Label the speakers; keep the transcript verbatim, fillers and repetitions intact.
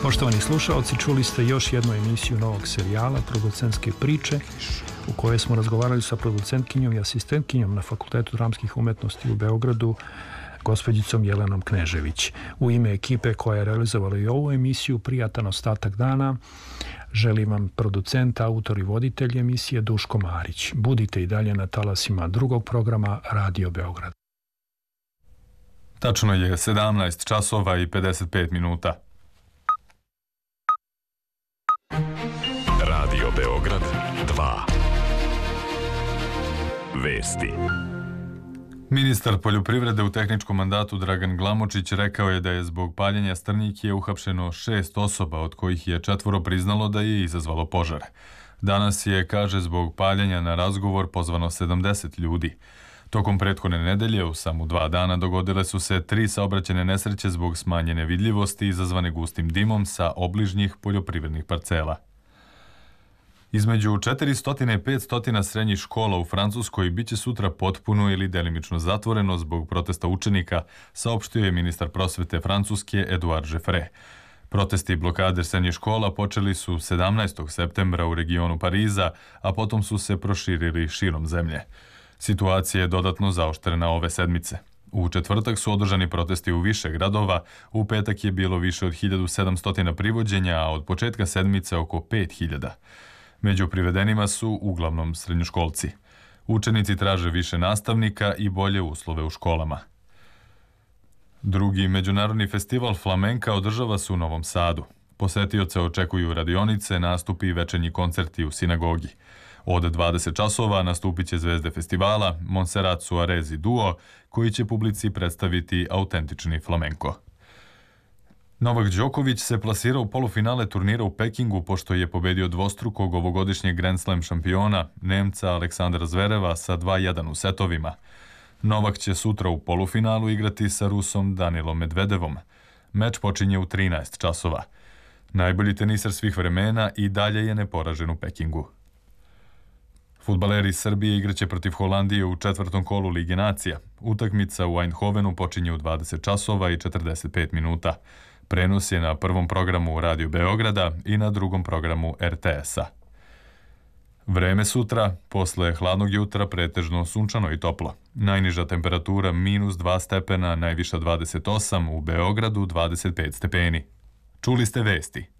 Speaker 1: Poštovani slušalci, čuli ste još jednu emisiju novog serijala Producentske priče, u kojoj smo razgovarali sa producentkinjom i asistentkinjom na Fakultetu dramskih umetnosti u Beogradu, gospođicom Jelenom Knežević. U ime ekipe koja je realizovala i ovu emisiju, prijatan ostatak dana, želim vam producent, autor i voditelj emisije Duško Marić. Budite i dalje na talasima drugog programa Radio Beograd.
Speaker 2: Tačno je sedamnaest časova i pedeset pet minuta.
Speaker 3: Radio Beograd dva. Vesti.
Speaker 2: Ministar poljoprivrede u tehničkom mandatu Dragan Glamočić rekao je da je zbog paljenja strnjike uhapšeno šest osoba, od kojih je četvoro priznalo da je izazvalo požar. Danas je, kaže, zbog paljenja na razgovor pozvano sedamdeset ljudi. Tokom prethodne nedelje, u samo dva dana, dogodile su se tri saobraćajne nesreće zbog smanjene vidljivosti izazvane gustim dimom sa obližnjih poljoprivrednih parcela. Između četiristo i petsto srednjih škola u Francuskoj biće sutra potpuno ili delimično zatvoreno zbog protesta učenika, saopštio je ministar prosvete Francuske Eduard Jeffrey. Protesti i blokade srednjih škola počeli su sedamnaestog septembra u regionu Pariza, a potom su se proširili širom zemlje. Situacija je dodatno zaoštrena ove sedmice. U četvrtak su održani protesti u više gradova, u petak je bilo više od hiljadu sedamsto privođenja, a od početka sedmice oko pet hiljada. Među privedenima su uglavnom srednjoškolci. Učenici traže više nastavnika i bolje uslove u školama. Drugi međunarodni festival flamenka održava se u Novom Sadu. Posetioce očekuju radionice, nastupi i večernji koncerti u sinagogi. Od dvadeset časova nastupit će zvezde festivala Montserrat Suarez i Duo, koji će publici predstaviti autentični flamenko. Novak Đoković se plasirao u polufinale turnira u Pekingu pošto je pobedio dvostrukog ovogodišnjeg Grand Slam šampiona, Nemca Aleksandra Zvereva sa dva jedan u setovima. Novak će sutra u polufinalu igrati sa Rusom Danilom Medvedevom. Meč počinje u trinaest časova. Najbolji teniser svih vremena i dalje je neporažen u Pekingu. Fudbaleri Srbije igraće protiv Holandije u četvrtom kolu Lige nacija. Utakmica u Eindhovenu počinje u dvadeset časova i četrdeset pet minuta. Prenos je na prvom programu Radio Beograda i na drugom programu R T S-a. Vreme sutra, posle hladnog jutra, pretežno sunčano i toplo. Najniža temperatura minus dva stepena, najviša dvadeset osam, u Beogradu dvadeset pet stepeni. Čuli ste vesti.